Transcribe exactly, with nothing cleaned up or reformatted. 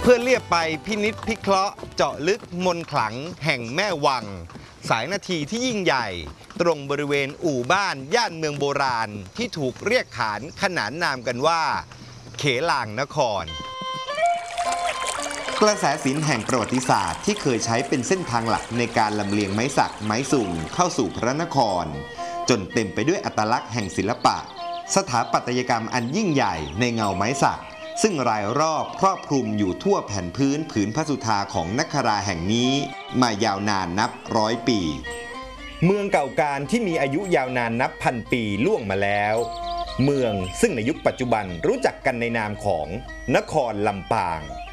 พื่อเลียบไปพินิจพิเคราะห์เจาะลึกมนต์ขลังแห่งแม่วังสายนาทีที่ยิ่งใหญ่ตรงบริเวณอู่บ้านย่านเมืองโบราณที่ถูกเรียกขานขนานนามกันว่าเขลางนครกระแสศิลป์แห่งประวัติศาสตร์ที่เคยใช้เป็นเส้นทางหลักในการลำเลียงไม้สักไม้สุ่มเข้าสู่พระนครจนเต็มไปด้วยอัตลักษณ์แห่งศิลปะสถาปัตยกรรมอันยิ่งใหญ่ในเงาไม้สักซึ่งรายรอบครอบคลุมอยู่ทั่วแผ่นพื้นผืนพระสุธาของนคราแห่งนี้มายาวนานนับร้อยปีเมืองเก่าการที่มีอายุยาวนานนับพันปีล่วงมาแล้วเมืองซึ่งในยุคปัจจุบันรู้จักกันในนามของนครลำปาง